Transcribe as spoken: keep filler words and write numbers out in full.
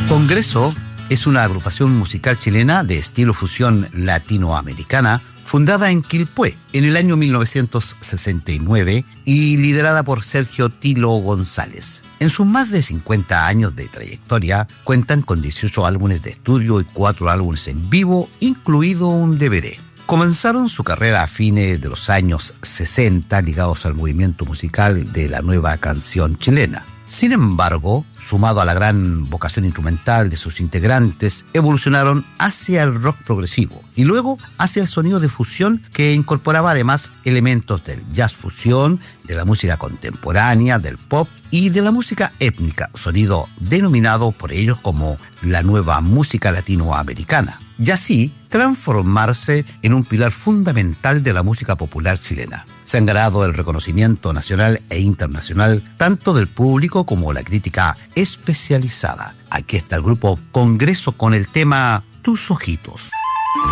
Congreso es una agrupación musical chilena de estilo fusión latinoamericana fundada en Quilpué en el año mil novecientos sesenta y nueve y liderada por Sergio Tilo González. En sus más de cincuenta años de trayectoria cuentan con dieciocho álbumes de estudio y cuatro álbumes en vivo, incluido un D V D. Comenzaron su carrera a fines de los años sesenta ligados al movimiento musical de la nueva canción chilena. Sin embargo, sumado a la gran vocación instrumental de sus integrantes, evolucionaron hacia el rock progresivo y luego hacia el sonido de fusión que incorporaba además elementos del jazz fusión, de la música contemporánea, del pop y de la música étnica, sonido denominado por ellos como la nueva música latinoamericana, y así transformarse en un pilar fundamental de la música popular chilena. Se han ganado el reconocimiento nacional e internacional tanto del público como la crítica especializada. Aquí está el grupo Congreso con el tema Tus Ojitos.